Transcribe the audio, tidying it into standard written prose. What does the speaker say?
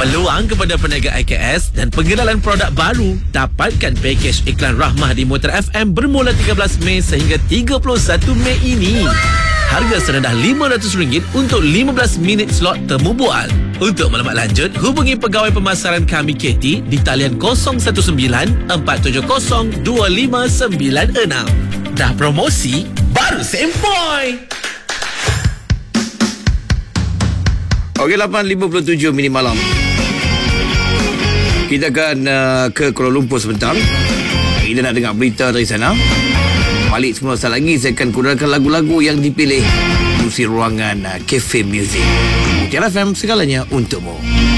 Peluang kepada peniaga IKS dan pengenalan produk baru. Dapatkan pakej iklan Rahmah di Mutar FM bermula 13 Mei sehingga 31 Mei ini. Harga serendah RM500 untuk 15 minit slot temu bual. Untuk maklumat lanjut, hubungi pegawai pemasaran kami KT di talian 019-470-2596. Dah promosi, baru sempoi. Okey, 8.57 minit malam. Kita akan ke Kuala Lumpur sebentar. Kita nak dengar berita dari sana. Balik semua sekali lagi, saya akan kurangkan lagu-lagu yang dipilih. Musi ruangan Cafe Music. Mutiara FM, segalanya untukmu.